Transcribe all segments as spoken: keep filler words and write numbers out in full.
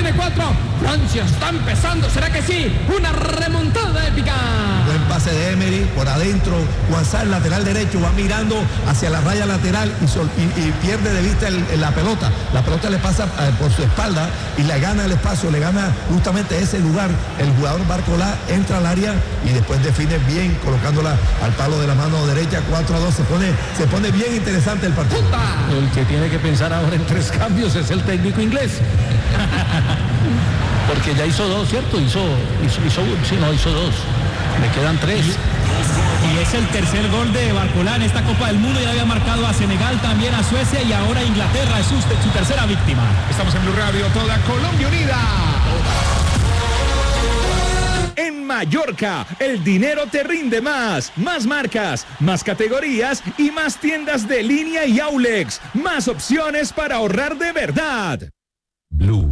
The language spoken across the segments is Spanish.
tiene cuatro. Francia está empezando, ¿será que sí? Una remontada épica. Buen pase de Emery, por adentro, Guanzar, lateral derecho, va mirando hacia la raya lateral y, sol, y, y pierde de vista el, el, la pelota. La pelota le pasa eh, por su espalda y le gana el espacio, le gana justamente ese lugar. El jugador Barcolá entra al área y después define bien, colocándola al palo de la mano derecha, cuatro a dos, se pone, se pone bien interesante el partido. El que tiene que pensar ahora en tres cambios es el técnico inglés. Porque ya hizo dos, ¿cierto? Hizo, hizo, hizo, sí, no, hizo dos. Le quedan tres. Y es el tercer gol de Barcolá en esta Copa del Mundo. Ya había marcado a Senegal, también a Suecia y ahora a Inglaterra. Es su, su tercera víctima. Estamos en Blue Radio, toda Colombia unida. En Mallorca, el dinero te rinde más. Más marcas, más categorías y más tiendas de línea y Aulex. Más opciones para ahorrar de verdad. Blue.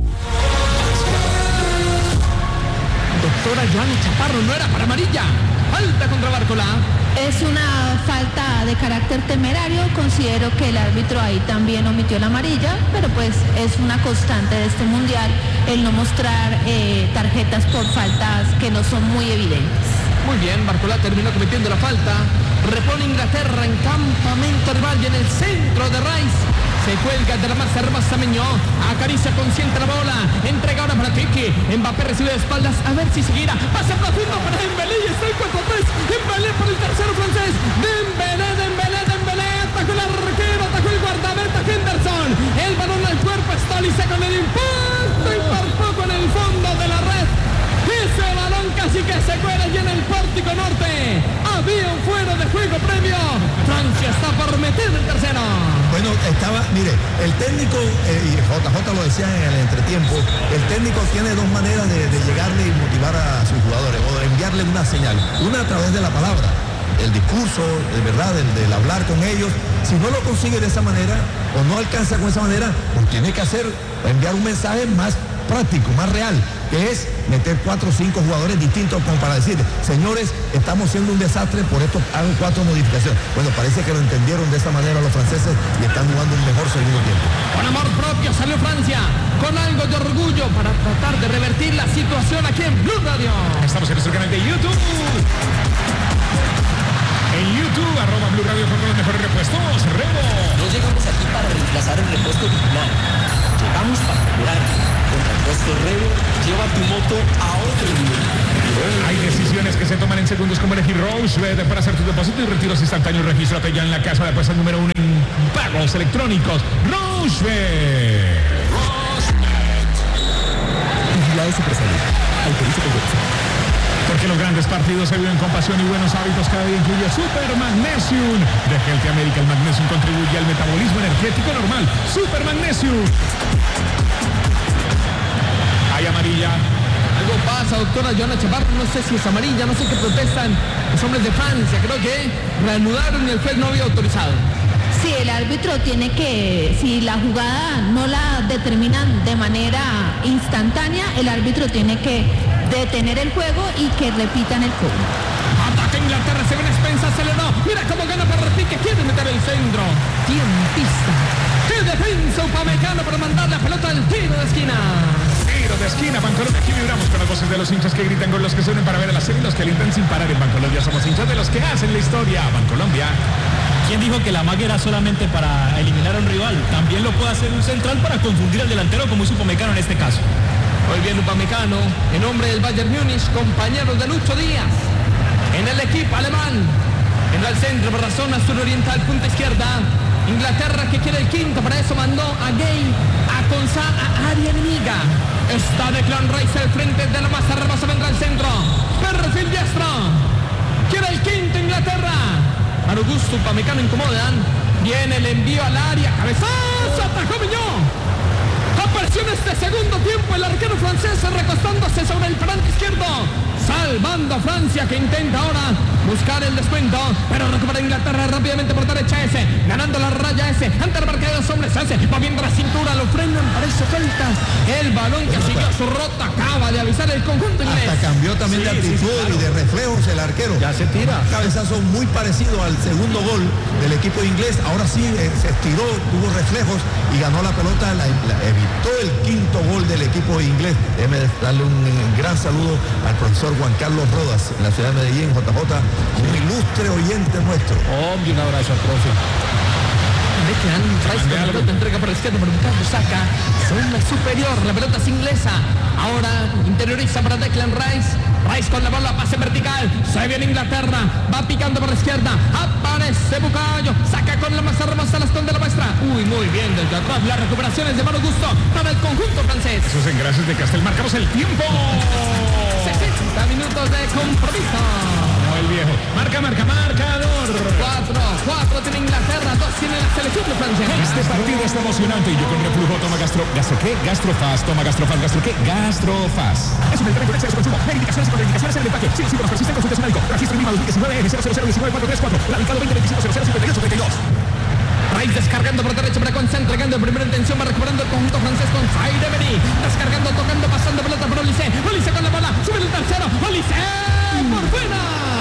Doctora Joana Chaparro, no era para amarilla. Falta contra Barcolá. Es una falta de carácter temerario. Considero que el árbitro ahí también omitió la amarilla, pero pues es una constante de este mundial el no mostrar eh, tarjetas por faltas que no son muy evidentes. Muy bien, Barcolá terminó cometiendo la falta. Repone Inglaterra en campamento rival y en el centro de Rice. Se cuelga de la más hermosa Meñó. Acaricia consciente la bola. Entrega ahora para Tiki. Mbappé recibe de espaldas. A ver si seguirá. Pase profundo para Dembélé. Y está el cuatro tres. Dembélé por el tercero francés. Dembélé, Dembélé, Dembélé. Atacó el arquero. Atacó el guardameta Henderson. El balón al cuerpo. Stolice con el impacto. Impartió con el fondo de la red. Ese balón casi que se cuela allí en el pórtico norte. Había un fuera de juego premio. Francia está por meter el tercero. Bueno, estaba, mire, el técnico, eh, y J J lo decía en el entretiempo, el técnico tiene dos maneras de, de llegarle y motivar a sus jugadores, o de enviarle una señal. Una a través de la palabra, el discurso, de verdad, el del hablar con ellos. Si no lo consigue de esa manera, o no alcanza con esa manera, pues tiene que hacer, enviar un mensaje más práctico, más real, que es meter cuatro o cinco jugadores distintos como para decir, señores, estamos siendo un desastre, por esto hago cuatro modificaciones. Bueno, parece que lo entendieron de esa manera los franceses y están jugando un mejor segundo tiempo. Con amor propio salió Francia, con algo de orgullo para tratar de revertir la situación aquí en Blue Radio. Estamos en nuestro canal de YouTube. En YouTube, arroba Blue Radio con los mejores repuestos. Remo. No llegamos aquí para reemplazar el repuesto original. Llegamos para mejorar. Con repuesto Remo, lleva tu moto a otro nivel. Hay decisiones que se toman en segundos, como elegir Rochebet para hacer tu depósito y retiros instantáneos. Regístrate ya en la casa de apuestas número uno en pagos electrónicos. Rochebet. Rochebet. Vigilado Supersalud. Autoriza con website. Porque los grandes partidos se viven con pasión y buenos hábitos. Cada día incluye Super Magnesium. De Health America, el Magnesium contribuye al metabolismo energético normal. Super Magnesium. Hay amarilla. Algo pasa, doctora Joana Chaparro, no sé si es amarilla, no sé qué protestan los hombres de Francia. Creo que reanudaron y el juez no había autorizado. Sí, el árbitro tiene que, si la jugada no la determinan de manera instantánea, el árbitro tiene que detener el juego y que repitan el juego. Ataca Inglaterra, se ven Spencer, aceleró. Mira cómo gana para Repique, quiere meter el centro. Tiempista. ¡Qué defensa Upamecano para mandar la pelota al tiro de esquina! Tiro de esquina, Bancolombia. Aquí vibramos con las voces de los hinchas que gritan, con los que se unen para ver a la serie y los que alientan sin parar. En Bancolombia somos hinchas de los que hacen la historia. Bancolombia. ¿Quién dijo que la magia era solamente para eliminar a un rival? También lo puede hacer un central para confundir al delantero, como hizo Upamecano en este caso. Muy bien Upamecano, en nombre del Bayern Múnich, compañero de Lucho Díaz. En el equipo alemán, en el centro, por la zona suroriental, punta izquierda. Inglaterra que quiere el quinto, para eso mandó a Gay, a Conza, a área enemiga. Está Declan Rice al frente de la masa, hermosa, vendrá al centro. Perfil diestro. Quiere el quinto Inglaterra. Augusto Upamecano incomodan. Viene el envío al área. Cabezazo. Atajó Miñón. Apareció en este segundo tiempo el arquero francés recostándose sobre el parante izquierdo. Salvando a Francia, que intenta ahora buscar el descuento, pero recupera Inglaterra rápidamente por derecha ese, ganando la raya ese, ante el marca de dos hombres ese, moviendo la cintura, lo frenan, parece falta. El balón que siguió su rota acaba de avisar el conjunto inglés. Hasta cambió también sí, de actitud sí, claro. y de reflejos el arquero. Ya se tira. Un cabezazo muy parecido al segundo gol del equipo inglés. Ahora sí eh, se estiró, tuvo reflejos y ganó la pelota, la, la, evitó el quinto gol del equipo inglés. Déjeme darle un, un gran saludo al profesor Juan Carlos Rodas en la ciudad de Medellín, J J, un ilustre oyente nuestro. Hombre, un abrazo al profe. Declan Rice con la pelota, entrega por la izquierda, por Bukayo Saka, zona superior, la pelota es inglesa. Ahora interioriza para Declan Rice. Rice con la bola, pase vertical, se viene Inglaterra, va picando por la izquierda, aparece Bukayo, saca con la masa hermosa, la esconde la muestra. Uy, muy bien desde atrás, las recuperaciones de Malo Gusto para el conjunto francés. Esos engrases de Castel, marcamos el tiempo. sesenta minutos de compromiso. El viejo. Marca, marca, marcador. cuatro, cuatro tiene Inglaterra, dos tiene la selección de Francia. Este partido está emocionante y yo con reflujo toma gastro... ¿Gastro qué? Gastrofaz, toma gastrofaz, gastro qué? Gastrofaz. Es un medicamento de exceso de consumo. Hay indicaciones y contraindicaciones en el empaque. Si los síntomas persisten, consulte a su médico. Registro Lima dos mil diecinueve N cero cero cero uno nueve cuatro tres cuatro. Radicado veinte veinticinco cero cero cincuenta y ocho treinta y dos. Rice descargando por derecha para Conce, entregando en primera intención, va recuperando el conjunto francés con Zaire Emery. Descargando, tocando, pasando pelota por Olise. Olise con la bola, sube el tercero. Olise por fuera.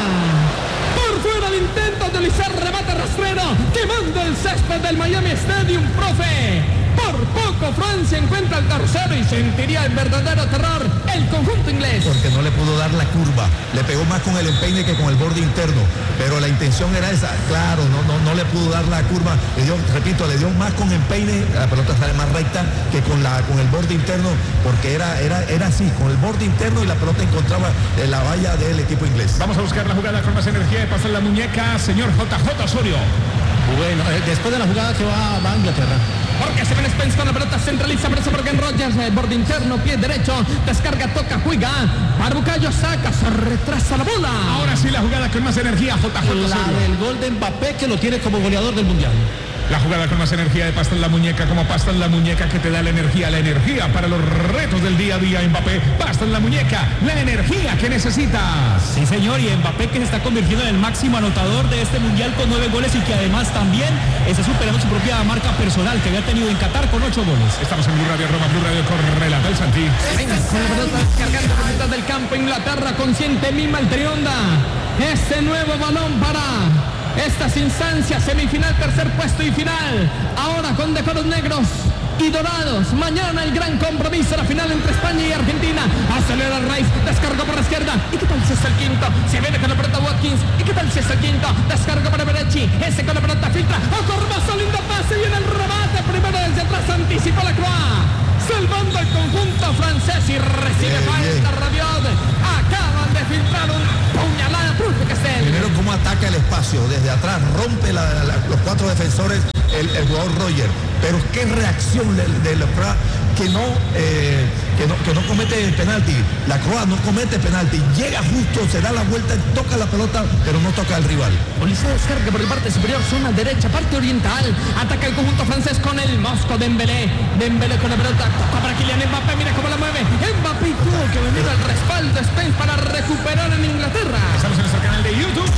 Por fuera el intento de Olise, remate rastrero, quemando el césped del Miami Stadium, profe. Por poco Francia encuentra el tercero y sentiría el verdadero terror el conjunto inglés. Porque no le pudo dar la curva, le pegó más con el empeine que con el borde interno, pero la intención era esa, claro, no, no, no le pudo dar la curva, le dio, repito, le dio más con empeine, la pelota sale más recta que con la con el borde interno, porque era, era, era así, con el borde interno y la pelota encontraba en la valla del equipo inglés. Vamos a buscar la jugada con más energía y pasa en la muñeca, señor J J Osorio. Bueno, eh, después de la jugada que va, va a Inglaterra. Porque se ven Spence con la pelota, centraliza, aparece Morgan Rogers, eh, borde interno, pie derecho, descarga, toca, juega, Bukayo Saka, se retrasa la bola. Ahora sí la jugada con más energía, J J Osorio. La del gol de Mbappé que lo tiene como goleador del Mundial. La jugada con más energía de pasta en la muñeca, como pasta en la muñeca que te da la energía, la energía para los retos del día a día, Mbappé, pasta en la muñeca, la energía que necesitas. Sí, señor, y Mbappé que se está convirtiendo en el máximo anotador de este Mundial con nueve goles y que además también está superando su propia marca personal que había tenido en Qatar con ocho goles. Estamos en Blue Radio, Roma, Blue Radio, correlata el Santi. Venga, con la pelota descargando por mitad del campo, Inglaterra consciente Mima Trionda. Este nuevo balón para estas instancias, semifinal, tercer puesto y final. Ahora con decoros negros y dorados. Mañana el gran compromiso, la final entre España y Argentina. Acelera Rice, descarga por la izquierda. ¿Y qué tal si es el quinto? Se viene con la pelota Watkins. ¿Y qué tal si es el quinto? Descarga para Berechi. Ese con la pelota filtra. ¡Ojo, hermoso, lindo pase! Viene el remate. Primero desde atrás, anticipó la Croix. Salvando el conjunto francés y recibe falta Rabiot. Acaban de filtrar una puñalada. Primero cómo ataca el espacio desde atrás, rompe la, la, los cuatro defensores el, el jugador Roger, pero qué reacción de, de Leclerc que no, eh, que no que no comete penalti. La Croix no comete penalti, llega justo, se da la vuelta, toca la pelota, pero no toca al rival. Olise descarga por el parte superior, zona derecha, parte oriental, ataca el conjunto francés con el Mosco Dembélé. Dembélé con la pelota, toca para Kylian Mbappé, mira cómo la mueve. Mbappé tuvo que venir al respaldo Spence para recuperar en Inglaterra. Estamos en nuestro canal de YouTube.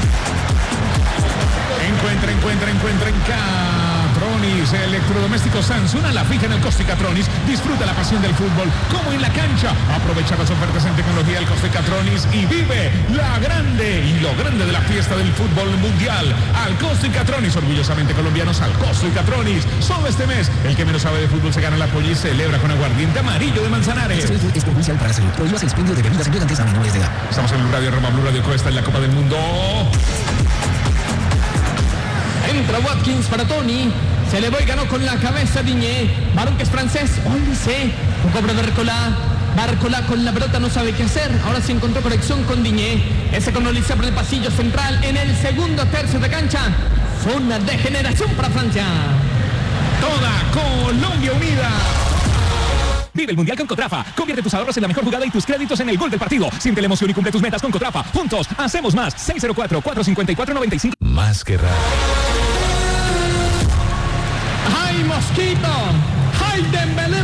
Encuentra, encuentra, encuentra en Catronis, electrodoméstico Samsung a la fija en el Costa y Catronis. Disfruta la pasión del fútbol como en la cancha. Aprovecha las ofertas en tecnología del Costa y Catronis y vive la grande y lo grande de la fiesta del fútbol mundial. Al Costa y Catronis, orgullosamente colombianos, al Costa y Catronis. Solo este mes, el que menos sabe de fútbol se gana la polla y celebra con aguardiente amarillo de Manzanares. Este es perjudicial para la salud. Prohíbas el expendio de bebidas embriagantes a menores de edad. Estamos en Blue Radio Roma, Blue Radio Costa en la Copa del Mundo. Entra Watkins para Tony. Se le va y ganó con la cabeza Diñé. Varón que es francés. Olise. Un cobro de Barcola. Barcola con la pelota no sabe qué hacer. Ahora se encontró conexión con Diñé. Ese con Olise por el pasillo central. En el segundo tercio de cancha. Zona de generación para Francia. Toda Colombia unida. Vive el Mundial con Cotrafa. Convierte tus ahorros en la mejor jugada y tus créditos en el gol del partido. Siente la emoción y cumple tus metas con Cotrafa. Juntos, hacemos más. seis cero cuatro, cuatro cinco cuatro, nueve cinco. Más que radio. ¡Ay, Mosquito! ¡Ay, Dembélé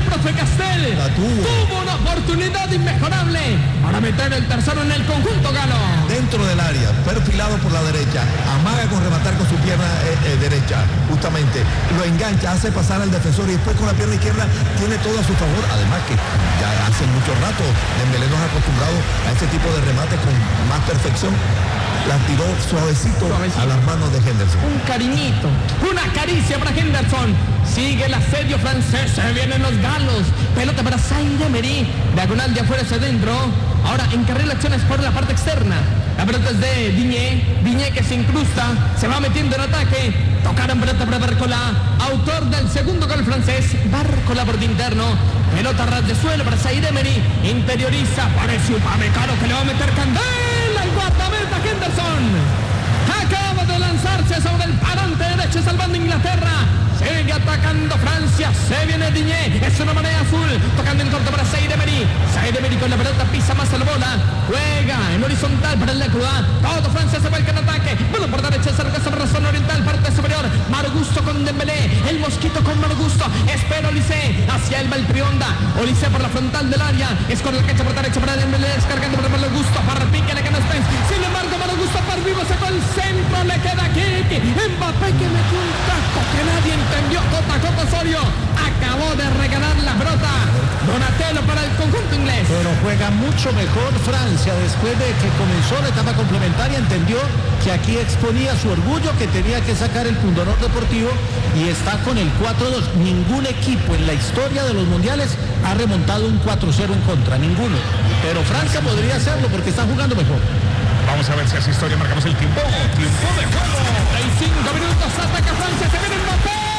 profe Castel. La tuvo. Tuvo una oportunidad inmejorable para meter el tercero en el conjunto galo. Dentro del área, perfilado por la derecha, amaga con rematar con su pierna eh, eh, derecha, justamente, lo engancha, hace pasar al defensor y después con la pierna izquierda tiene todo a su favor, además que ya hace mucho rato Dembélé nos ha acostumbrado a ese tipo de remate con más perfección. La tiró suavecito, suavecito a las manos de Henderson. Un cariñito, una caricia para Henderson. Sigue el asedio francés, se vienen los galos. Pelota para Zaire Emery, diagonal de afuera hacia adentro. Ahora encarrila acciones por la parte externa. La pelota es de Digne, Digne que se incrusta, se va metiendo en ataque. Tocaron pelota para Barcola, autor del segundo gol francés. Barcola por de interno. Pelota ras de suelo para Zaire Emery. Interioriza, parece un Upamecano que le va a meter candela al guardameta Henderson. Acaba de lanzarse sobre el parante derecho salvando Inglaterra. Sigue atacando Francia, se viene Digne, es una marea azul, tocando en corto para Zaire Emery. Zaire Emery con la pelota pisa más a la bola, juega en horizontal para el Lecrua. Todo Francia se vuelca en ataque, bueno por derecha cerca sobre la zona oriental, parte superior. Margusto con Dembélé, el mosquito con Margusto, espera Olise, hacia el Valprionda, Olise por la frontal del área, es con la cancha por derecha para Dembélé, descargando para Margusto, para Pique, le queda Spence. Sin embargo Margusto por vivo sacó el centro, le queda Kiki, Mbappé que metió un taco que nadie entendió. Jota Jota Osorio acabó de regalar la brota. Donatello para el conjunto inglés. Pero juega mucho mejor Francia. Después de que comenzó la etapa complementaria, entendió que aquí exponía su orgullo, que tenía que sacar el pundonor deportivo, y está con el cuatro dos. Ningún equipo en la historia de los mundiales ha remontado un cuatro cero en contra, ninguno. Pero Francia podría hacerlo porque está jugando mejor. Vamos a ver si hace historia, marcamos el tiempo. Tiempo de juego. treinta y cinco minutos, ataca Francia, se viene Mbappé.